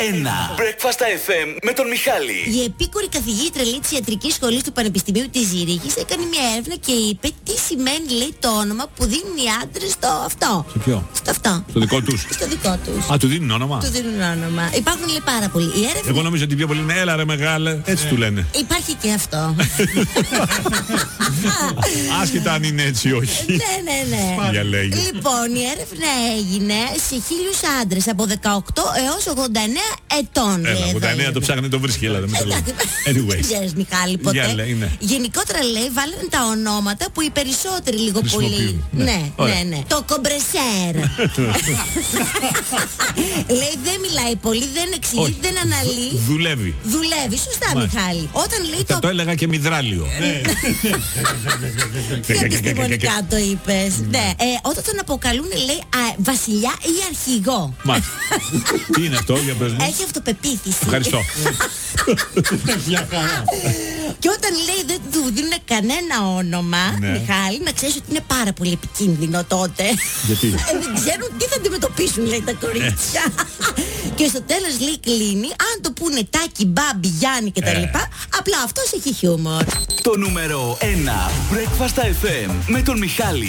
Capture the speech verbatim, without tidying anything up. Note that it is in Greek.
ένα. Breakfast εφ εμ με τον Μιχάλη. Η επίκορη καθηγήτρια λέει, της ιατρικής σχολής του Πανεπιστημίου της Ζήριχης έκανε μια έρευνα και είπε τι σημαίνει, λέει, το όνομα που δίνουν οι άντρες στο αυτό. Σε ποιο? Στο αυτό. Στο δικό τους. Στο δικό τους. Α, του δίνουν όνομα. Του δίνουν όνομα. Υπάρχουν, λέει, πάρα πολλοί. Η έρευνα... Εγώ νομίζω ότι πιο πολύ είναι έλα ρε μεγάλε. Έτσι ε. του λένε. Υπάρχει και αυτό. Άσχετα αν είναι έτσι ή όχι. Ναι, ναι, ναι. Για λέγει. Λοιπόν, η έρευνα έγινε σε χίλιους άντρες από δεκαοκτώ έως ογδόντα εννέα ετών. Έλα, ογδόντα εννέα το ψάχνει, το βρίσκει. Έλα, δεν με τρελαίνει. Anyway. Ξέρεις, Μιχάλη, ποτέ. Για, λέει, ναι. Γενικότερα, λέει, βάλανε τα ονόματα που οι περισσότεροι λίγο πολύ. Ναι, ναι, ναι, ναι. Το κομπρεσέρ. Λέει, δεν μιλάει πολύ, δεν εξηγεί, δεν αναλύει. Δουλεύει. Δουλεύει, σωστά, Μιχάλη. Όταν λέει το. Το έλεγα και μυδράλιο. Πιο επιστημονικά το είπες. Ναι. Όταν τον αποκαλούν, λέει, βασιλιά ή αρχηγό. Μάλιστα. Τι είναι αυτό, για πες μου. Έχει αυτοπεποίθηση. Ευχαριστώ. Και όταν λέει δεν του δίνουν κανένα όνομα, ναι, Μιχάλη, να ξέρεις ότι είναι πάρα πολύ επικίνδυνο τότε. Γιατί? Δεν ξέρουν τι θα αντιμετωπίσουν, λέει, τα κορίτσια. Και στο τέλος, λέει, κλείνει. Αν το πούνε Τάκη, Μπάμπη, Γιάννη κτλ. Ε. Απλά αυτός έχει χιούμορ. Το νούμερο ένα Breakfast εφ εμ με τον Μιχάλη.